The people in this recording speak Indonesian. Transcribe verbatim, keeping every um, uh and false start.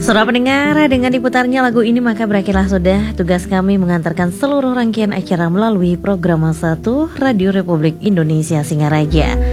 Saudara pendengar, dengan diputarnya lagu ini maka berakhirlah sudah tugas kami mengantarkan seluruh rangkaian acara melalui program satu Radio Republik Indonesia Singaraja.